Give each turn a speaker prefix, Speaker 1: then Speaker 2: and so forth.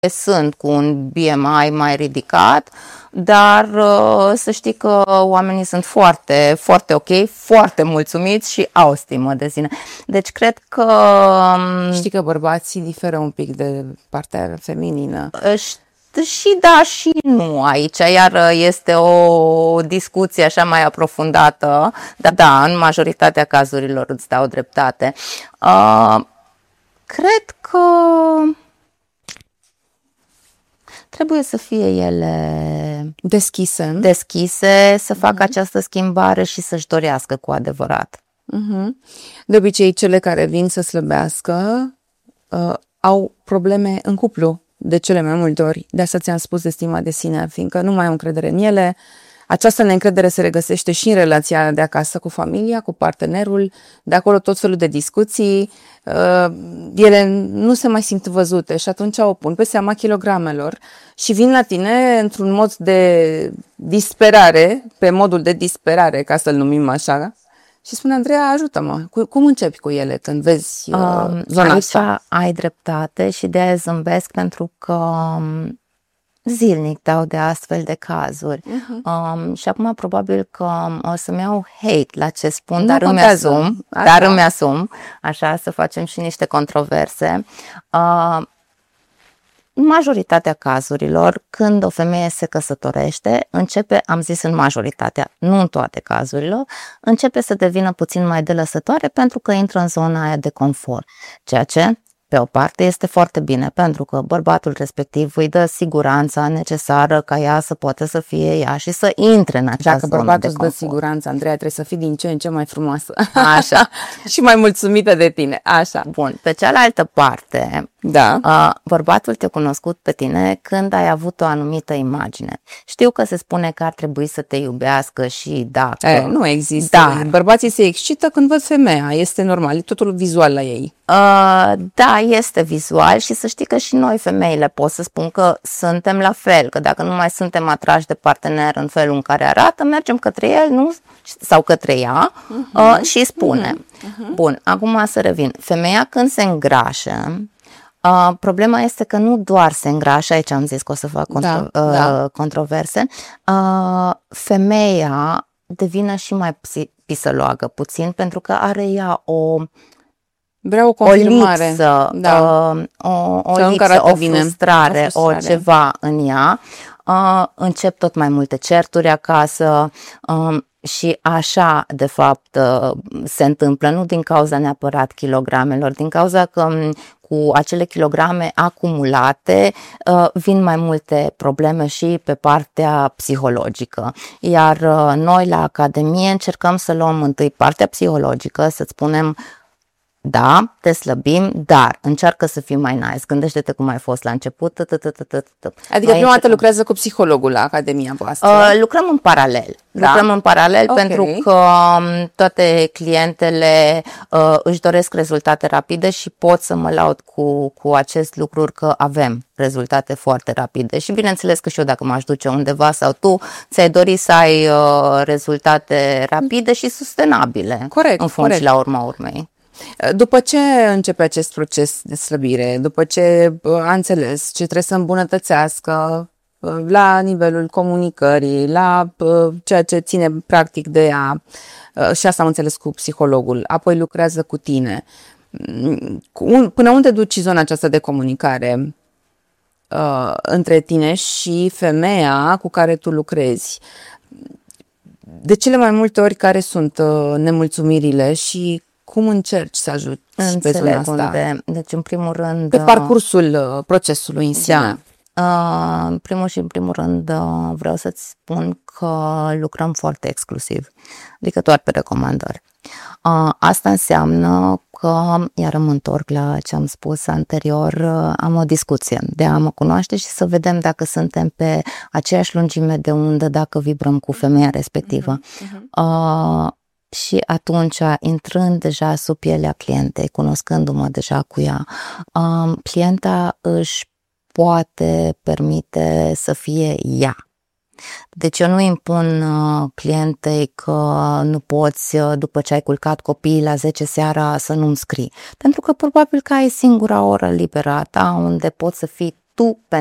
Speaker 1: sunt cu un BMI mai ridicat, dar să știi că oamenii sunt foarte, foarte ok, foarte mulțumiți și au stimă de sine. Deci cred că...
Speaker 2: Știi că bărbații diferă un pic de partea feminină.
Speaker 1: Și da și nu aici, iar este o discuție așa mai aprofundată, dar da, în majoritatea cazurilor îți dau dreptate. Cred că trebuie să fie ele deschise să facă această schimbare și să-și dorească cu adevărat.
Speaker 2: De obicei, cele care vin să slăbească au probleme în cuplu de cele mai multe ori. De asta ți-am spus de stima de sine, fiindcă nu mai au încredere în ele. Această neîncredere se regăsește și în relația de acasă cu familia, cu partenerul, de acolo tot felul de discuții. Ele nu se mai simt văzute și atunci o pun pe seama kilogramelor și vin la tine într-un mod de disperare, pe modul de disperare, ca să-l numim așa, și spune: Andreea, ajută-mă, cum începi cu ele când vezi zona asta?
Speaker 1: Ai dreptate și de aia zâmbesc, pentru că zilnic dau de astfel de cazuri. Și acum probabil că o să-mi iau hate la ce spun, dar îmi asum, așa, să facem și niște controverse. În majoritatea cazurilor, când o femeie se căsătorește, începe, am zis în majoritatea, nu în toate cazurile, începe să devină puțin mai delăsătoare pentru că intră în zona aia de confort. Ceea ce, pe o parte, este foarte bine, pentru că bărbatul respectiv îi dă siguranța necesară ca ea să poată să fie ea și să intre în acea zonă de confort.
Speaker 2: Dacă bărbatul îți dă siguranța, Andreea, trebuie să fii din ce în ce mai frumoasă.
Speaker 1: Așa.
Speaker 2: Și mai mulțumită de tine. Așa.
Speaker 1: Bun. Pe cealaltă parte, bărbatul te-a cunoscut pe tine când ai avut o anumită imagine. Știu că se spune că ar trebui să te iubească și dacă...
Speaker 2: Nu există. Dar bărbații se excită când văd femeia. Este normal. E totul vizual la ei.
Speaker 1: Da, este vizual și să știi că și noi femeile pot să spun că suntem la fel, că dacă nu mai suntem atrași de partener în felul în care arată, mergem către el, nu? Sau către ea și spunem. Bun, acum să revin. Femeia când se îngrașă, problema este că nu doar se îngrașă, aici am zis că o să fac controverse, femeia devine și mai pisăloagă puțin, pentru că are ea
Speaker 2: Vreau o confirmare.
Speaker 1: O lipsă, o frustrare, o ceva în ea. Încep tot mai multe certuri acasă și așa, de fapt, se întâmplă, nu din cauza neapărat kilogramelor, din cauza că cu acele kilograme acumulate vin mai multe probleme și pe partea psihologică. Iar noi la Academie încercăm să luăm întâi partea psihologică, să-ți spunem: da, te slăbim, dar încearcă să fii mai nice. Gândește-te cum ai fost la început.
Speaker 2: Adică prima dată lucrează cu psihologul la Academia voastră?
Speaker 1: Lucrăm în paralel. Pentru că toate clientele își doresc rezultate rapide și pot să mă laud cu acest lucru, că avem rezultate foarte rapide. Și bineînțeles că și eu, dacă m-aș duce undeva sau tu, ți-ai dori să ai rezultate rapide și sustenabile.
Speaker 2: Corect,
Speaker 1: în funcție la urma urmei.
Speaker 2: După ce începe acest proces de slăbire, după ce a înțeles ce trebuie să îmbunătățească la nivelul comunicării, la ceea ce ține practic de ea, și asta am înțeles cu psihologul, apoi lucrează cu tine, până unde duci zona aceasta de comunicare între tine și femeia cu care tu lucrezi? De cele mai multe ori, care sunt nemulțumirile și cum încerci să ajuți pe zona asta?
Speaker 1: Deci, în primul rând...
Speaker 2: Pe parcursul procesului în sine.
Speaker 1: În primul rând vreau să-ți spun că lucrăm foarte exclusiv, adică doar pe recomandări. Asta înseamnă că, iar mă întorc la ce am spus anterior, am o discuție de a mă cunoaște și să vedem dacă suntem pe aceeași lungime de undă, dacă vibrăm cu femeia respectivă. Și atunci, intrând deja sub pielea clientei, cunoscându-mă deja cu ea, clienta își poate permite să fie ea. Deci eu nu impun clientei că nu poți, după ce ai culcat copiii la 10 seara, să nu-mi scrii. Pentru că probabil că ai singura oră liberă a ta unde poți să fii tu